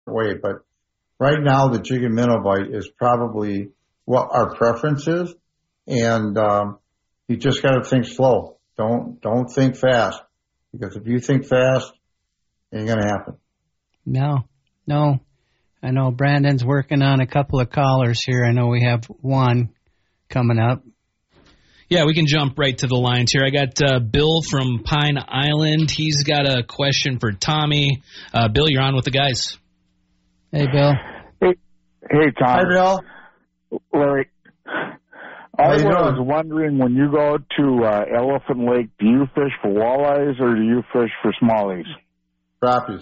way. But right now, the jig and minnow bite is probably what our preference is. And you just got to think slow. Don't think fast. Because if you think fast, it ain't going to happen. No. I know Brandon's working on a couple of callers here. I know we have one coming up. Yeah, we can jump right to the lines here. I got Bill from Pine Island. He's got a question for Tommy. Bill, you're on with the guys. Hey, Bill. Hey, Tom. Hi, Bill. Larry. I was wondering, when you go to Elephant Lake, do you fish for walleyes or do you fish for smallies? Crappies.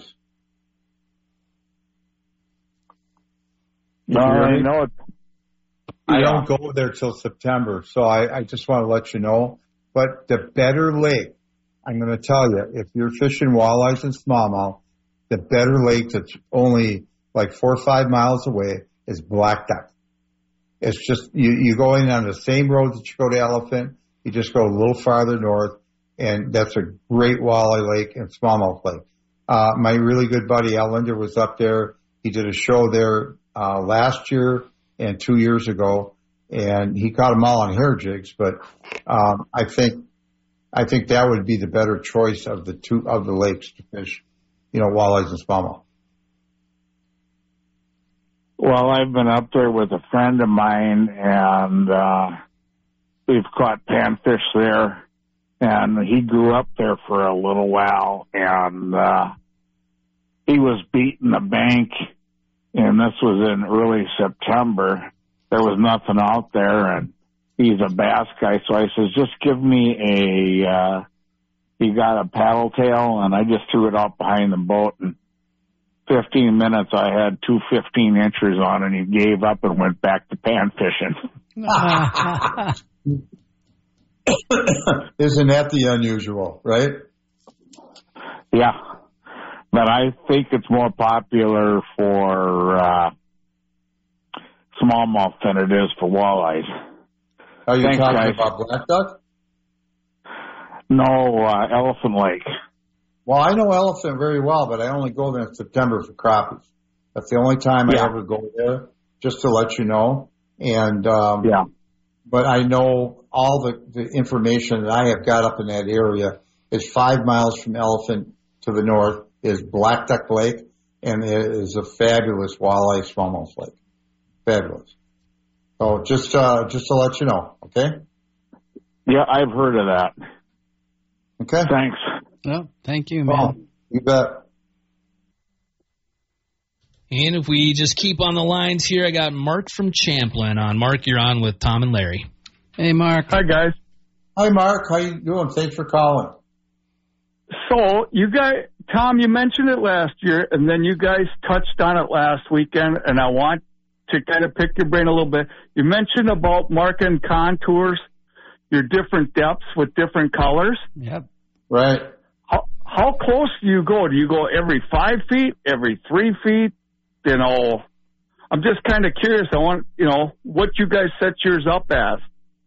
No, I know it. I don't go there till September, so I just want to let you know. But the better lake, I'm going to tell you, if you're fishing walleyes and smallmouth, the better lake that's only like 4 or 5 miles away is Black Duck. It's just, you go in on the same road that you go to Elephant, you just go a little farther north, and that's a great walleye lake and smallmouth lake. My really good buddy Al Linder was up there. He did a show there last year and 2 years ago, and he caught them all on hair jigs. But I think that would be the better choice of the lakes to fish, walleyes and smallmouth. Well, I've been up there with a friend of mine, and we've caught panfish there. And he grew up there for a little while, and he was beating the bank, and this was in early September. There was nothing out there, and he's a bass guy, so I says, just give me he got a paddle tail, and I just threw it out behind the boat, and 15 minutes I had 2 15-inchers on, and he gave up and went back to pan fishing. Isn't that the unusual, right? Yeah. But I think it's more popular for smallmouth than it is for walleyes. Are you talking about black duck? No, Elephant Lake. Well, I know Elephant very well, but I only go there in September for crappies. That's the only time I ever go there, just to let you know. And but I know all the information that I have got up in that area is 5 miles from Elephant to the north is Black Duck Lake, and it is a fabulous walleye smallmouth lake. Fabulous. So just to let you know, okay? Yeah, I've heard of that. Okay. Thanks. Well, thank you, man. Oh, you bet. And if we just keep on the lines here, I got Mark from Champlin on. Mark, you're on with Tom and Larry. Hey, Mark. Hi, guys. Hi, Mark. How you doing? Thanks for calling. So, you guys, Tom, you mentioned it last year, and then you guys touched on it last weekend, and I want to kind of pick your brain a little bit. You mentioned about marking contours, your different depths with different colors. Yep. Right. How close do you go? Do you go every 5 feet, every 3 feet? I'm just kind of curious. I want, what you guys set yours up as.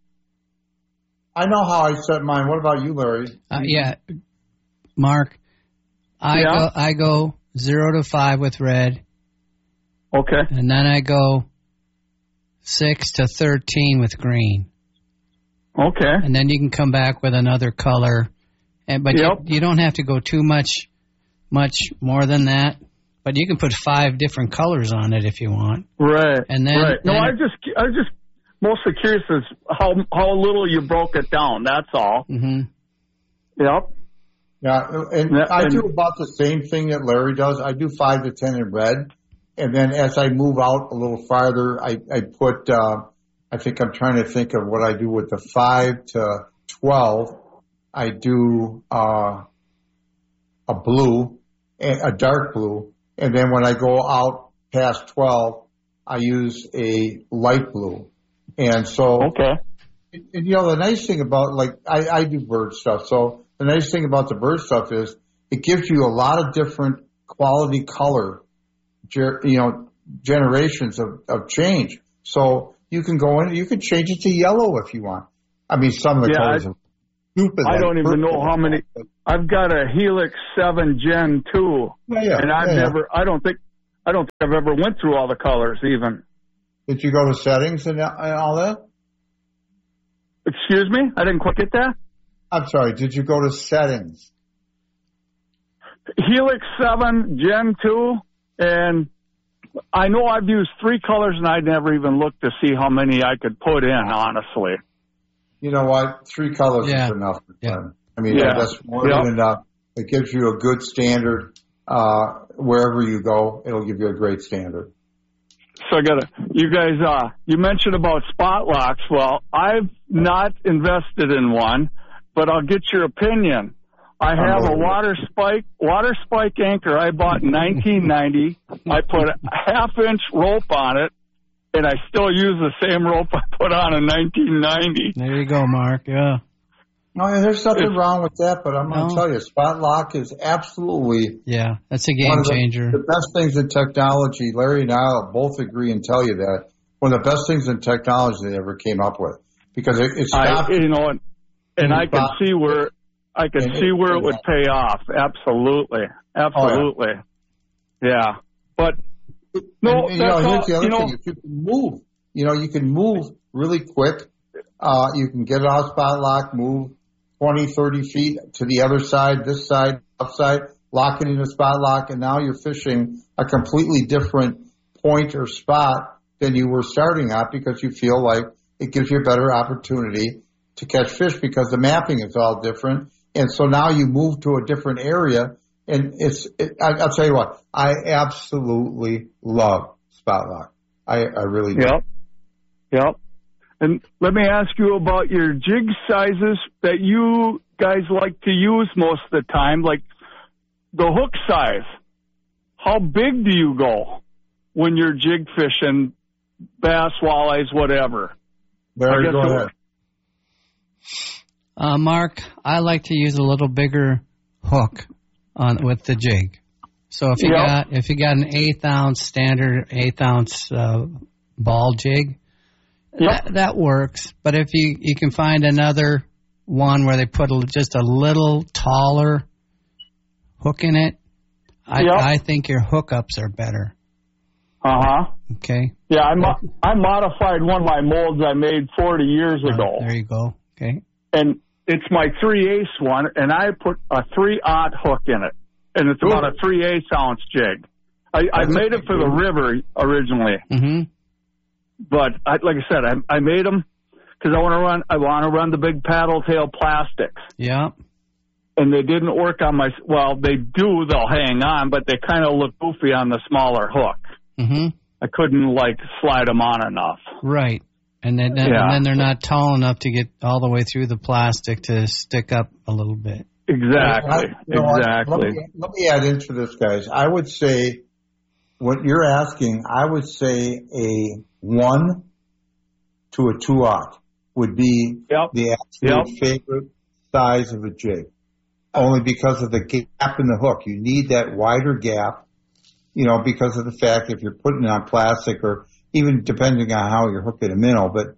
I know how I set mine. What about you, Larry? Yeah. Mark, I go 0 to 5 with red. Okay. And then I go 6 to 13 with green. Okay. And then you can come back with another color. But you don't have to go too much more than that. But you can put 5 different colors on it if you want. Right. And then, right. No, I was just mostly curious as how little you broke it down. That's all. Mm-hmm. Yep. Yeah, and I do about the same thing that Larry does. I do 5 to 10 in red, and then as I move out a little farther, I put. I think I'm trying to think of what I do with the 5 to 12. I do a blue, a dark blue, and then when I go out past 12, I use a light blue. And so, and, the nice thing about, I do bird stuff. So the nice thing about the bird stuff is it gives you a lot of different quality color, generations of change. So you can go in, you can change it to yellow if you want. I mean, some of the colors are stupid. I don't even know how many. I've got a Helix 7 Gen 2. And I don't think I don't think I've ever went through all the colors even. Did you go to settings and all that? Excuse me? I didn't quite get that. I'm sorry. Did you go to settings? Helix 7, Gen 2, and I know I've used 3 colors, and I never even looked to see how many I could put in, honestly. You know what? 3 colors is enough. I mean, that's more than enough. It gives you a good standard. Wherever you go, it'll give you a great standard. So you guys, you mentioned about spot locks. Well, I've not invested in one, but I'll get your opinion. I have a water spike anchor I bought in 1990. I put a half-inch rope on it, and I still use the same rope I put on in 1990. There you go, Mark. Yeah. No, there's nothing wrong with that, but I'm going to tell you, spot lock is absolutely that's a game changer. The best things in technology. Larry and I will both agree and tell you that one of the best things in technology they ever came up with, because it's and I can see where it would pay off. Absolutely. Oh, yeah. But no, here's the other thing. If you can move, you can move really quick. You can get it off spot lock, move 20, 30 feet to the other side, this side, upside, lock it in a spot lock, and now you're fishing a completely different point or spot than you were starting at, because you feel like it gives you a better opportunity to catch fish because the mapping is all different. And so now you move to a different area, and I'll tell you what, I absolutely love spot lock. I really do. Yep. And let me ask you about your jig sizes that you guys like to use most of the time, like the hook size. How big do you go when you're jig fishing, bass, walleyes, whatever? Barry, go ahead. Mark, I like to use a little bigger hook with the jig. So if you got an 1/8 ounce standard 1/8 ounce ball jig, that works. But if you can find another one where they put just a little taller hook in it, I think your hookups are better. Okay. Yeah, I modified one of my molds I made 40 years ago. There you go. Okay. And it's my 3/8 one, and I put a 3/0 hook in it, and it's about a 3/8 ounce jig. I made it for the river originally, but like I said, I made them because I want to run the big paddle tail plastics. Yeah. And they didn't work on my. Well, they do. They'll hang on, but they kind of look goofy on the smaller hook. I couldn't slide them on enough. Right. And then they're not tall enough to get all the way through the plastic to stick up a little bit. Exactly. Let me add into this, guys. I would say what you're asking, I would say a 1 to a 2/0 would be the absolute favorite size of a jig. Only because of the gap in the hook. You need that wider gap, because of the fact if you're putting it on plastic or even depending on how you're hooking a minnow. But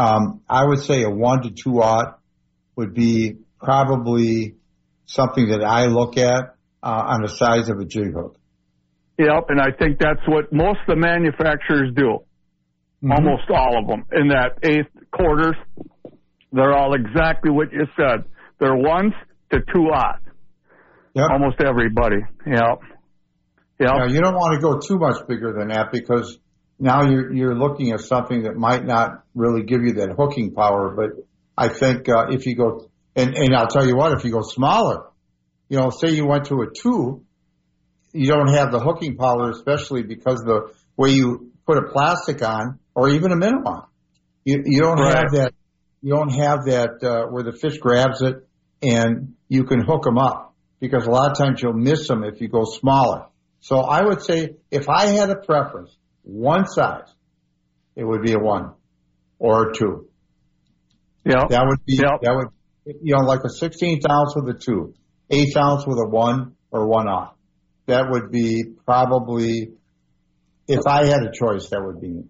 I would say a 1 to 2/0 would be probably something that I look at on the size of a jig hook. Yep, and I think that's what most of the manufacturers do. Almost all of them. In that 1/8 quarters, they're all exactly what you said. They're 1s to 2/0. Yep. Almost everybody. Yep. Now, you don't want to go too much bigger than that because now you're looking at something that might not really give you that hooking power. But I think if you go, and I'll tell you what, if you go smaller, say you went to a 2, you don't have the hooking power, especially because of the way you put a plastic on or even a minnow on. You don't have that. You don't have that where the fish grabs it and you can hook them up, because a lot of times you'll miss them if you go smaller. So I would say if I had a preference, one size, it would be a 1 or a 2. Yeah. That would be, like a 16th ounce with a 2, 1/8 ounce with a 1 or 1/0. That would be probably, if I had a choice, that would be.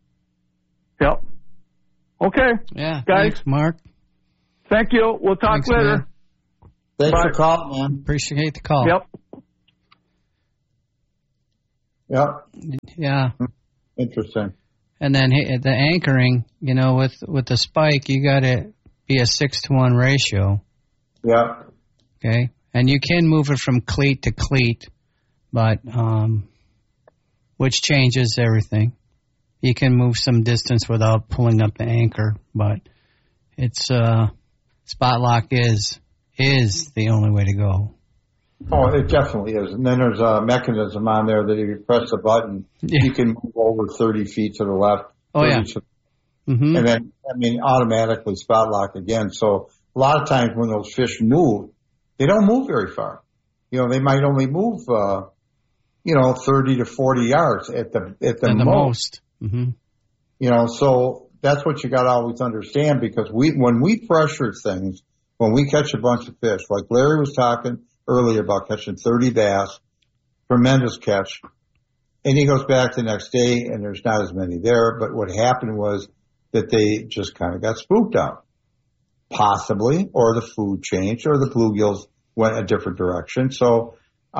Yep. Okay. Yeah. Guys. Thanks, Mark. Thank you. We'll talk later. Man. Thanks for calling, man. Appreciate the call. Yep. Yep. Yeah. Interesting. And then the anchoring, with the spike, you got to be a 6-to-1 ratio. Yeah. Okay. And you can move it from cleat to cleat, but which changes everything. You can move some distance without pulling up the anchor, but it's spot lock is the only way to go. Oh, it definitely is. And then there's a mechanism on there that if you press the button, you can move over 30 feet to the left. Oh, yeah. And then, automatically spot lock again. So a lot of times when those fish move, they don't move very far. They might only move, 30 to 40 yards at the most. Mm-hmm. So that's what you got to always understand, because when we pressure things, when we catch a bunch of fish, like Larry was talking earlier about catching 30 bass, tremendous catch, and he goes back the next day and there's not as many there. But what happened was that they just kind of got spooked out, possibly, or the food changed, or the bluegills went a different direction. So,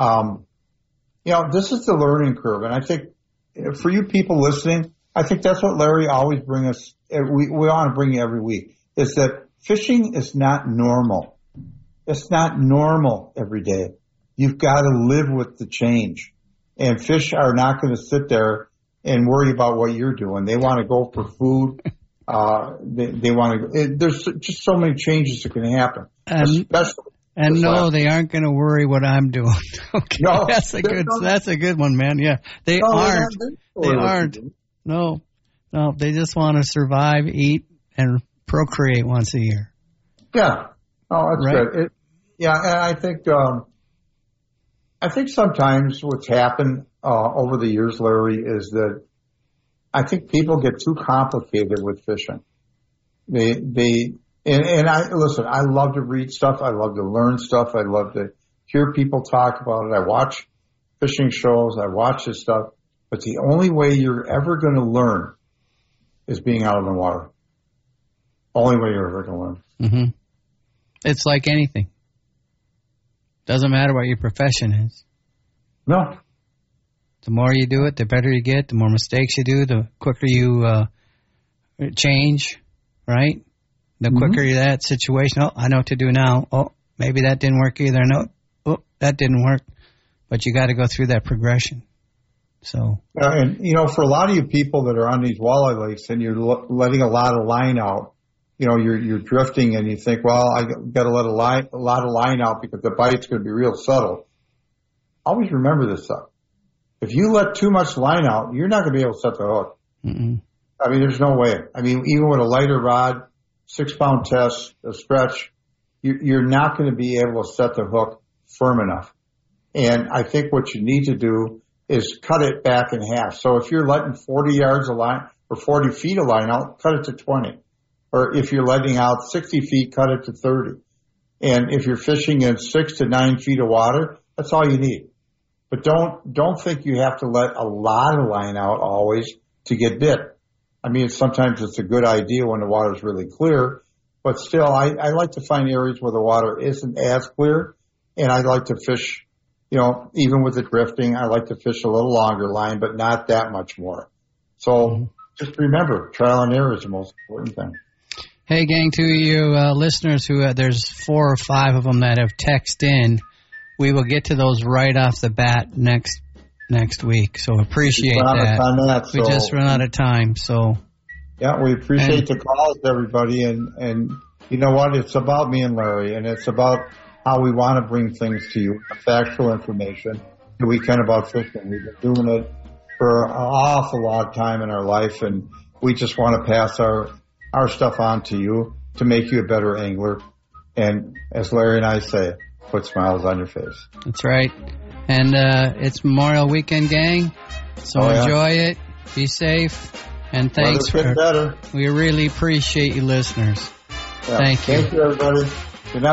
this is the learning curve. And I think for you people listening, I think that's what Larry always brings us. We want to bring you every week, is that fishing is not normal. It's not normal every day. You've got to live with the change. And fish are not going to sit there and worry about what you're doing. They want to go for food. They want to. There's just so many changes that can happen. They aren't going to worry what I'm doing. Okay, no, that's a good one, man. Yeah, they aren't. They aren't. No, they just want to survive, eat, and procreate once a year. Yeah. Oh, that's right. Good. And I think sometimes what's happened over the years, Larry, is that I think people get too complicated with fishing. I love to read stuff. I love to learn stuff. I love to hear people talk about it. I watch fishing shows. I watch this stuff. But the only way you're ever going to learn is being out in the water. Only way you're ever going to learn. Mm-hmm. It's like anything. Doesn't matter what your profession is. No. The more you do it, the better you get. The more mistakes you do, the quicker you change, right? The quicker that situation, I know what to do now. Oh, maybe that didn't work either. No, that didn't work. But you got to go through that progression. So. And, for a lot of you people that are on these walleye lakes and you're letting a lot of line out, you're drifting and you think, well, I got to let a lot of line out because the bite's going to be real subtle. Always remember this stuff. If you let too much line out, you're not going to be able to set the hook. Mm-mm. There's no way. Even with a lighter rod, 6-pound test, a stretch, you're not going to be able to set the hook firm enough. And I think what you need to do is cut it back in half. So if you're letting 40 yards of line or 40 feet of line out, cut it to 20. Or if you're letting out 60 feet, cut it to 30. And if you're fishing in 6 to 9 feet of water, that's all you need. But don't think you have to let a lot of line out always to get bit. Sometimes it's a good idea when the water is really clear, but still, I like to find areas where the water isn't as clear, and I like to fish, even with the drifting, I like to fish a little longer line, but not that much more. So just remember, trial and error is the most important thing. Hey, gang, to you listeners there's 4 or 5 of them that have texted in, we will get to those right off the bat next week. So appreciate that. We just run out of time. So yeah, we appreciate the calls, everybody. And you know what? It's about me and Larry, and it's about how we want to bring things to you, factual information that we can about fishing. We've been doing it for an awful lot of time in our life, and we just want to pass our stuff on to you to make you a better angler. And as Larry and I say, put smiles on your face. That's right. And it's Memorial Weekend, gang. So enjoy it. Be safe. And thanks for better. We really appreciate you listeners. Yeah. Thank you. Thank you, everybody.